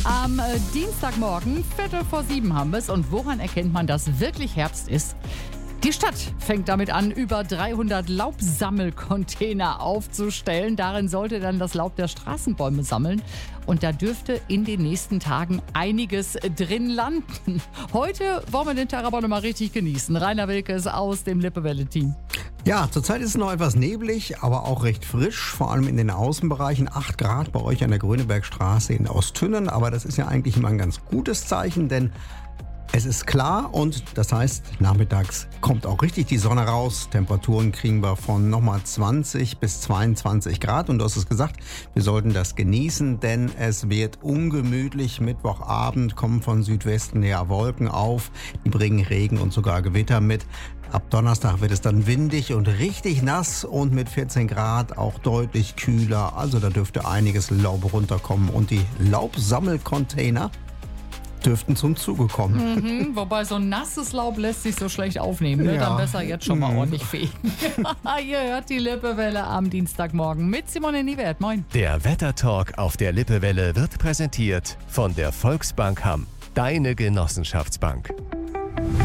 Am Dienstagmorgen, 6:15 haben wir es. Und woran erkennt man, dass wirklich Herbst ist? Die Stadt fängt damit an, über 300 Laubsammelcontainer aufzustellen. Darin sollte dann das Laub der Straßenbäume sammeln. Und da dürfte in den nächsten Tagen einiges drin landen. Heute wollen wir den Tag aber noch mal richtig genießen. Rainer Wilkes aus dem Lippewelle-Team. Ja, zurzeit ist es noch etwas neblig, aber auch recht frisch, vor allem in den Außenbereichen. 8 Grad bei euch an der Grönebergstraße in Ostünnen, aber das ist ja eigentlich immer ein ganz gutes Zeichen, denn es ist klar und das heißt, nachmittags kommt auch richtig die Sonne raus. Temperaturen kriegen wir von nochmal 20 bis 22 Grad und du hast es gesagt, wir sollten das genießen, denn es wird ungemütlich. Mittwochabend kommen von Südwesten her Wolken auf, die bringen Regen und sogar Gewitter mit. Ab Donnerstag wird es dann windig und richtig nass und mit 14 Grad auch deutlich kühler. Also da dürfte einiges Laub runterkommen und die Laubsammelcontainer dürften zum Zuge kommen. Wobei so nasses Laub lässt sich so schlecht aufnehmen. Ne? Ja. Dann besser jetzt schon mal ordentlich fegen. Ihr hört die Lippewelle am Dienstagmorgen mit Simone Niewert. Moin. Der Wettertalk auf der Lippewelle wird präsentiert von der Volksbank Hamm. Deine Genossenschaftsbank.